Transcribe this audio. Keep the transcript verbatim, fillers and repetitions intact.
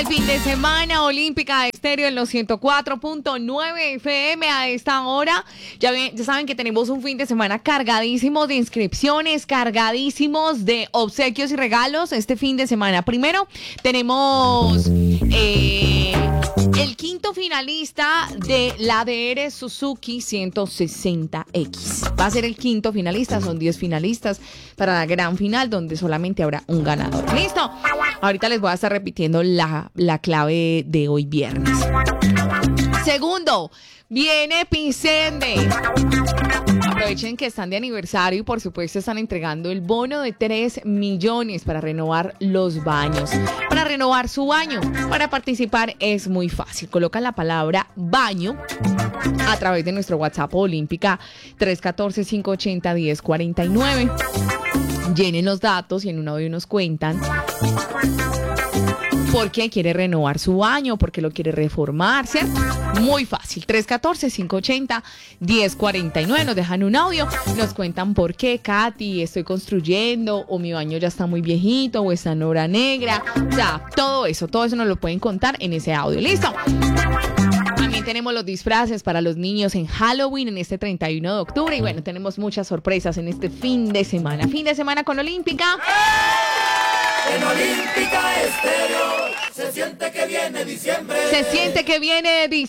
el fin de semana Olímpica Estéreo en los ciento cuatro punto nueve F M a esta hora. Ya, ven, ya saben que tenemos un fin de semana cargadísimo de inscripciones, cargadísimos de obsequios y regalos este fin de semana. Primero tenemos eh, el quinto finalista de la D R Suzuki ciento sesenta X. Va a ser el quinto finalista, son diez finalistas para la gran final donde solamente habrá un ganador. ¿Listo? Ahorita les voy a estar repitiendo la, la clave de hoy viernes. Segundo, viene Pisende. Aprovechen que están de aniversario y por supuesto están entregando el bono de tres millones para renovar los baños. Para renovar su baño, para participar es muy fácil. Colocan la palabra baño a través de nuestro WhatsApp Olímpica tres uno cuatro, cinco ocho cero, uno cero cuatro nueve. Llenen los datos y en un audio nos cuentan por qué quiere renovar su baño, por qué lo quiere reformar, ¿cierto? Muy fácil. tres uno cuatro, cinco ocho cero, uno cero cuatro nueve. Nos dejan un audio, nos cuentan por qué, Katy, estoy construyendo, o mi baño ya está muy viejito, o está en obra negra. O sea, todo eso, todo eso nos lo pueden contar en ese audio. ¿Listo? También tenemos los disfraces para los niños en Halloween en este treinta y uno de octubre. Y bueno, tenemos muchas sorpresas en este fin de semana. Fin de semana con Olímpica. En Olímpica Estéreo se siente que viene diciembre. Se siente que viene diciembre.